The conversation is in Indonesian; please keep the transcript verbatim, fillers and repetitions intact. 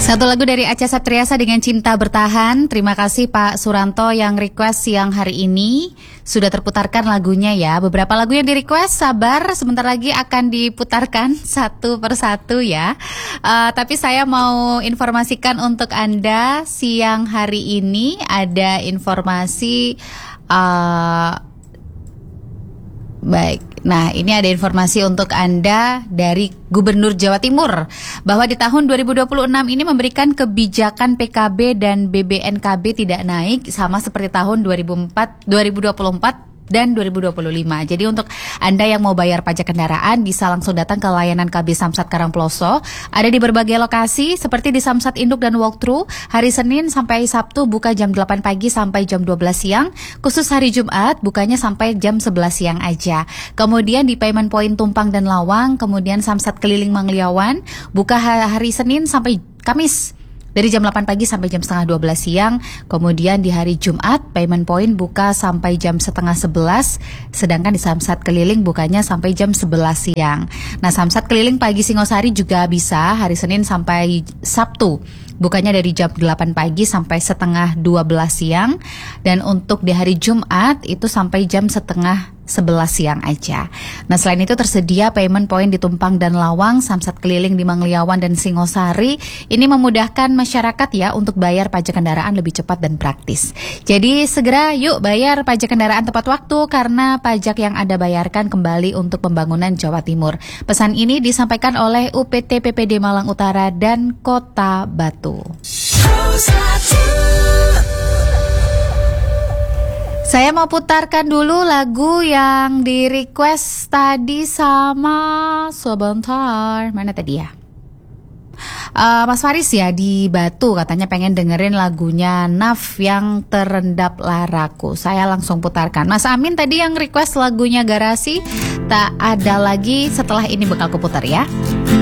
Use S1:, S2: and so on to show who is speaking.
S1: Satu lagu dari Acha Septriasa dengan Cinta Bertahan. Terima kasih Pak Suranto yang request siang hari ini. Sudah terputarkan lagunya ya. Beberapa lagu yang di request, sabar, sebentar lagi akan diputarkan satu persatu ya. uh, Tapi saya mau informasikan untuk Anda siang hari ini ada informasi uh, Baik, nah ini ada informasi untuk Anda dari Gubernur Jawa Timur bahwa di tahun dua ribu dua puluh enam ini memberikan kebijakan P K B dan B B N K B tidak naik sama seperti tahun dua ribu dua puluh empat dan dua ribu dua puluh lima. Jadi untuk Anda yang mau bayar pajak kendaraan bisa langsung datang ke layanan K B Samsat Karangploso. Ada di berbagai lokasi seperti di Samsat Induk dan Walkthrough. Hari Senin sampai Sabtu buka jam delapan pagi sampai jam dua belas siang. Khusus hari Jumat bukanya sampai jam sebelas siang aja. Kemudian di Payment Point Tumpang dan Lawang, kemudian Samsat Keliling Mangliawan buka hari Senin sampai Kamis dari jam delapan pagi sampai jam setengah dua belas siang. Kemudian di hari Jumat Payment Point buka sampai jam setengah sebelas. Sedangkan di Samsat Keliling bukanya sampai jam sebelas siang. Nah, Samsat Keliling Pagi Singosari juga bisa hari Senin sampai Sabtu, bukanya dari jam delapan pagi sampai setengah dua belas siang. Dan untuk di hari Jumat itu sampai jam setengah sebelas siang aja. Nah, selain itu tersedia Payment Point di Tumpang dan Lawang, Samsat Keliling di Mangliawan dan Singosari. Ini memudahkan masyarakat ya untuk bayar pajak kendaraan lebih cepat dan praktis. Jadi segera yuk bayar pajak kendaraan tepat waktu karena pajak yang Anda bayarkan kembali untuk pembangunan Jawa Timur. Pesan ini disampaikan oleh U P T P P D Malang Utara dan Kota Batu. Saya mau putarkan dulu lagu yang di request tadi sama sebentar. Mana tadi ya? Uh, Mas Faris ya di Batu katanya pengen dengerin lagunya Naf yang Terendap Laraku. Saya langsung putarkan. Mas Amin tadi yang request lagunya Garasi. Tak ada lagi, setelah ini bakal kuputar ya.